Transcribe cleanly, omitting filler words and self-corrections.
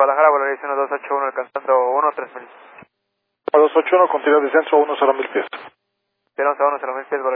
Guadalajara, Valoración 281, alcanzando 13000. 281, continuidad descenso, 10.000 pies. Tenemos a 10.000 pies,